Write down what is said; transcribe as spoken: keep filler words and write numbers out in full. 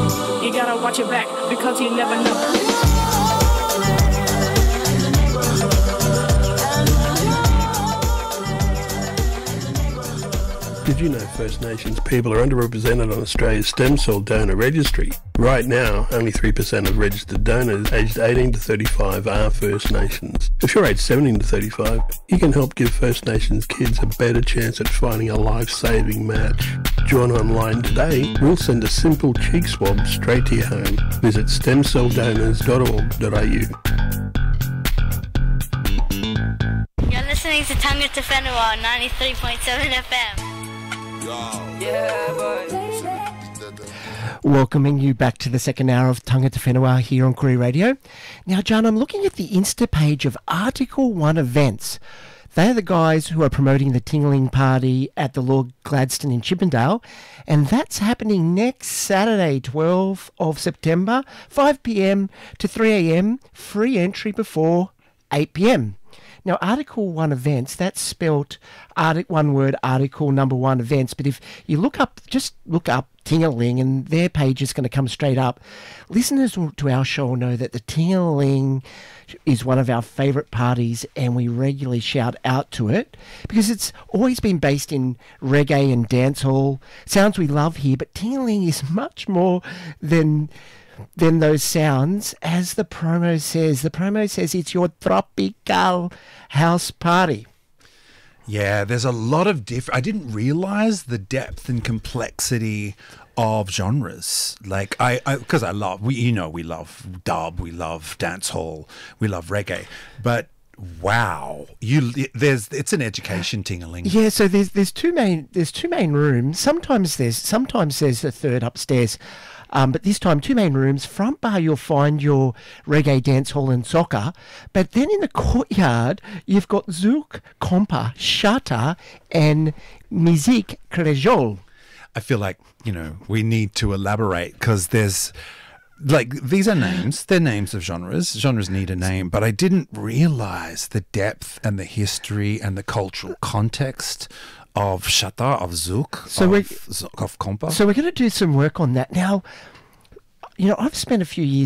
You gotta watch your back because you never know. Did you know First Nations people are underrepresented on Australia's stem cell donor registry? Right now, only three percent of registered donors aged eighteen to thirty-five are First Nations. If you're aged seventeen to thirty-five, you can help give First Nations kids a better chance at finding a life-saving match. Join online today. We'll send a simple cheek swab straight to your home. Visit stem cell donors dot org dot a u. You're listening to Tonga Te Whenua on ninety-three point seven F M. Yeah, boy. Welcoming you back to the second hour of Tonga Te Whenua here on Koori Radio. Now, John, I'm looking at the Insta page of Article one Events. They're the guys who are promoting the Tingling Party at the Lord Gladstone in Chippendale, and that's happening next Saturday, twelfth of September, five p m to three a m, free entry before eight p m. Now, Article one Events, that's spelt artic- one word, Article number one Events. But if you look up, just look up Tingaling and their page is going to come straight up. Listeners to our show will know that the Tingaling is one of our favourite parties and we regularly shout out to it because it's always been based in reggae and dancehall, sounds we love here, but Tingaling is much more than... than those sounds, as the promo says. The promo says it's your tropical house party. Yeah, there's a lot of different... I didn't realise the depth and complexity of genres. Like, I... Because I, I love... We, you know, we love dub, we love dancehall, we love reggae. But... wow, you there's it's an education Tingaling. Yeah, so there's there's two main there's two main rooms. Sometimes there's sometimes there's a third upstairs, um, but this time two main rooms. Front bar you'll find your reggae, dancehall, and soccer. But then in the courtyard you've got zouk, compa, chata, and musique créole. I feel like you know we need to elaborate because there's. Like, these are names. They're names of genres. Genres need a name. But I didn't realise the depth and the history and the cultural context of chata, of zouk, so of, we're, zouk, of compa. So we're going to do some work on that. Now, you know, I've spent a few years